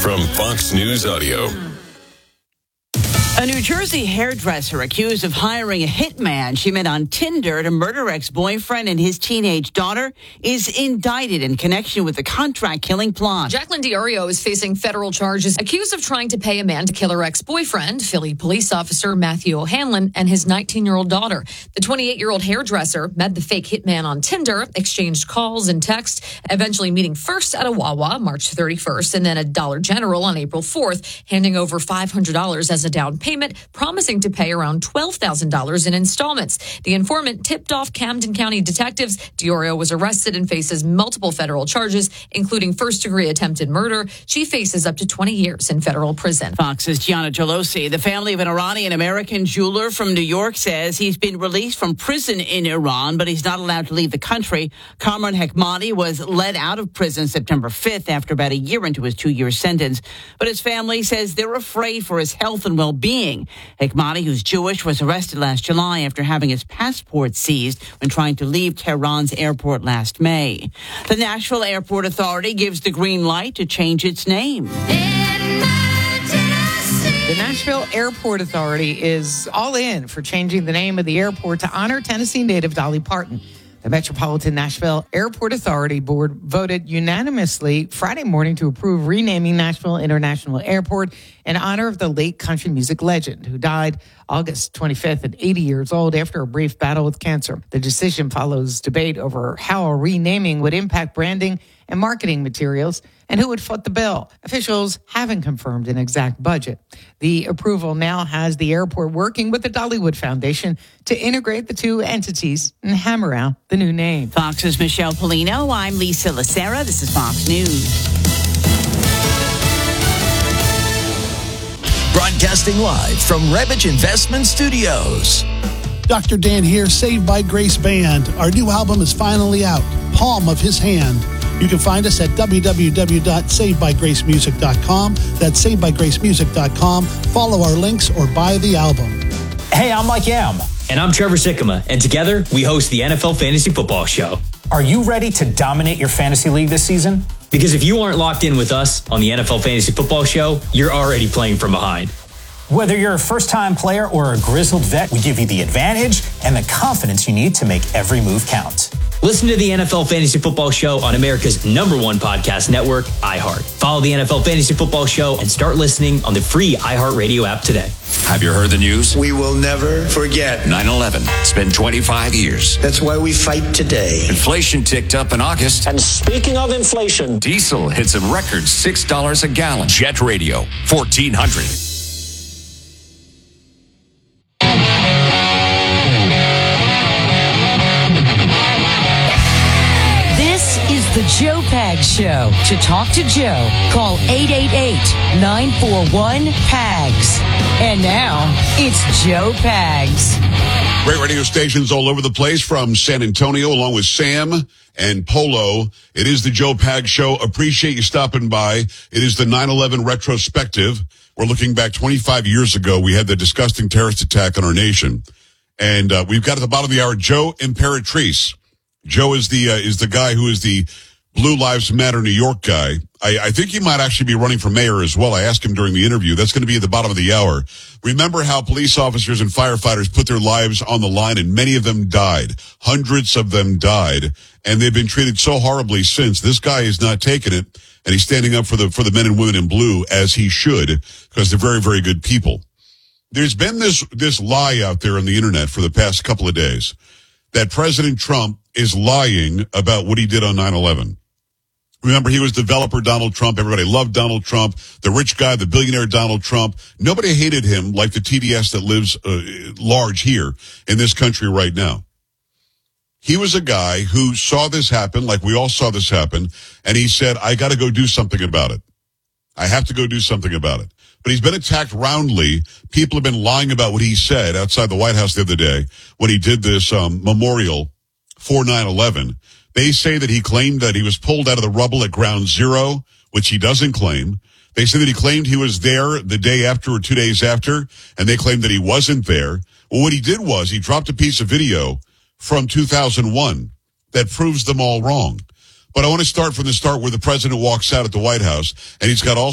from Fox News Audio. A New Jersey hairdresser accused of hiring a hitman she met on Tinder to murder ex-boyfriend and his teenage daughter is indicted in connection with the contract-killing plot. Jacqueline Diorio is facing federal charges accused of trying to pay a man to kill her ex-boyfriend, Philly police officer Matthew O'Hanlon, and his 19-year-old daughter. The 28-year-old hairdresser met the fake hitman on Tinder, exchanged calls and text, eventually meeting first at a Wawa March 31st and then at Dollar General on April 4th, handing over $500 as a down payment, promising to pay around $12,000 in installments. The informant tipped off Camden County detectives. Diorio was arrested and faces multiple federal charges, including first-degree attempted murder. She faces up to 20 years in federal prison. Fox's Gianna Gelosi. The family of an Iranian-American jeweler from New York says he's been released from prison in Iran, but he's not allowed to leave the country. Kamran Hekmati was let out of prison September 5th after about a year into his 2-year sentence. But his family says they're afraid for his health and well-being. Hekmati, who's Jewish, was arrested last July after having his passport seized when trying to leave Tehran's airport last May. The Nashville Airport Authority gives the green light to change its name. The Nashville Airport Authority is all in for changing the name of the airport to honor Tennessee native Dolly Parton. The Metropolitan Nashville Airport Authority Board voted unanimously Friday morning to approve renaming Nashville International Airport in honor of the late country music legend who died August 25th at 80 years old after a brief battle with cancer. The decision follows debate over how a renaming would impact branding and marketing materials and who would foot the bill. Officials haven't confirmed an exact budget. The approval now has the airport working with the Dollywood Foundation to integrate the two entities and hammer out the new name. Fox's Michelle Polino. I'm Lisa Lacera. This is Fox News. Broadcasting live from Rebich Investment Studios. Dr. Dan here, Saved by Grace Band. Our new album is finally out, Palm of His Hand. You can find us at www.savedbygracemusic.com. That's savedbygracemusic.com. Follow our links or buy the album. Hey, I'm Mike Yam. And I'm Trevor Sikkema. And together, we host the NFL Fantasy Football Show. Are you ready to dominate your fantasy league this season? Because if you aren't locked in with us on the NFL Fantasy Football Show, you're already playing from behind. Whether you're a first-time player or a grizzled vet, we give you the advantage and the confidence you need to make every move count. Listen to the NFL Fantasy Football Show on America's #1 podcast network, iHeart. Follow the NFL Fantasy Football Show and start listening on the free iHeartRadio app today. Have you heard the news? We will never forget 9/11. It's been 25 years. That's why we fight today. Inflation ticked up in August. And speaking of inflation, Diesel hits a record $6 a gallon. Jet Radio, 1400. The Joe Pags Show. To talk to Joe, call 888-941-PAGS. And now, it's Joe Pags. Great radio stations all over the place from San Antonio, along with Sam and Polo. It is the Joe Pags Show. Appreciate you stopping by. It is the 9/11 retrospective. We're looking back 25 years ago. We had the disgusting terrorist attack on our nation. And we've got at the bottom of the hour, Joe Imperatrice. Joe is the guy who is the Blue Lives Matter New York guy. I think he might actually be running for mayor as well. I asked him during the interview. That's going to be at the bottom of the hour. Remember how police officers and firefighters put their lives on the line, and many of them died. Hundreds of them died, and they've been treated so horribly since. This guy has not taken it, and he's standing up for the men and women in blue, as he should, because they're very, very good people. There's been this lie out there on the internet for the past couple of days that President Trump is lying about what he did on 9/11. Remember, he was developer Donald Trump. Everybody loved Donald Trump, the rich guy, the billionaire Donald Trump. Nobody hated him like the TDS that lives large here in this country right now. He was a guy who saw this happen, like we all saw this happen, and he said, I got to go do something about it. I have to go do something about it. But he's been attacked roundly. People have been lying about what he said outside the White House the other day when he did this memorial for 9/11. They say that he claimed that he was pulled out of the rubble at Ground Zero, which he doesn't claim. They say that he claimed he was there the day after or 2 days after, and they claimed that he wasn't there. Well, what he did was he dropped a piece of video from 2001 that proves them all wrong. But I want to start from the start where the president walks out at the White House, and he's got all